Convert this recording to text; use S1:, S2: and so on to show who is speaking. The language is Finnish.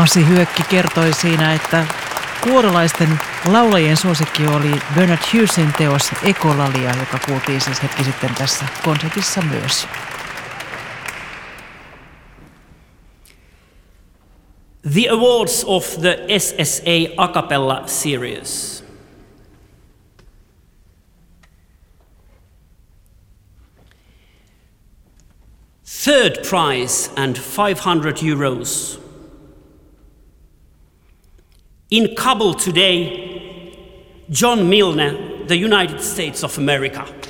S1: Pasi Hyökki kertoi siinä, että kuorolaisten laulajien suosikki oli Bernard Hughesin teos Ekolalia, joka kuultiin siis hetki sitten tässä konsertissa myös.
S2: The awards of the SSA a cappella series. Third prize and €500. In Kabul today, John Milne, the United States of America.